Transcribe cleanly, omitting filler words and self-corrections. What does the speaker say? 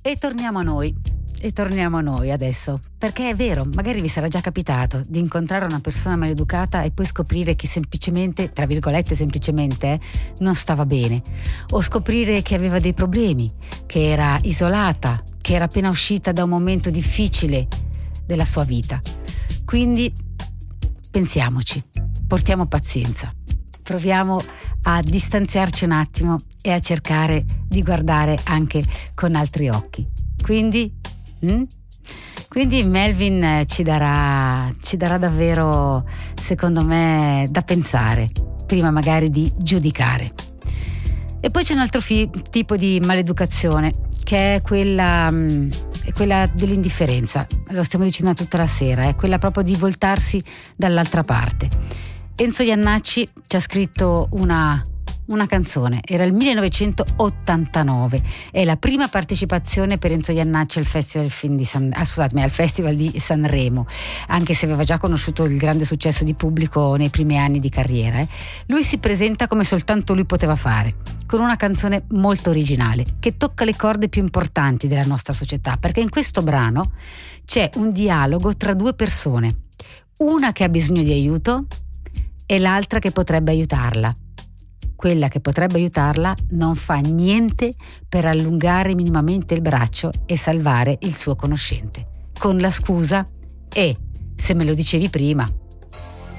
E torniamo a noi adesso, perché è vero, magari vi sarà già capitato di incontrare una persona maleducata e poi scoprire che semplicemente, tra virgolette semplicemente, non stava bene, o scoprire che aveva dei problemi, che era isolata, che era appena uscita da un momento difficile della sua vita. Quindi pensiamoci, portiamo pazienza, proviamo a distanziarci un attimo e a cercare di guardare anche con altri occhi. Quindi Melvin ci darà davvero, secondo me, da pensare prima magari di giudicare. E poi c'è un altro tipo di maleducazione, che è quella dell'indifferenza. Lo stiamo dicendo tutta la sera, è quella proprio di voltarsi dall'altra parte. Enzo Jannacci ci ha scritto una canzone, era il 1989, è la prima partecipazione per Enzo Jannacci al Festival di Sanremo, anche se aveva già conosciuto il grande successo di pubblico nei primi anni di carriera. Lui si presenta come soltanto lui poteva fare, con una canzone molto originale che tocca le corde più importanti della nostra società, perché in questo brano c'è un dialogo tra due persone, una che ha bisogno di aiuto e l'altra che potrebbe aiutarla. Quella che potrebbe aiutarla non fa niente per allungare minimamente il braccio e salvare il suo conoscente, con la scusa: se me lo dicevi prima,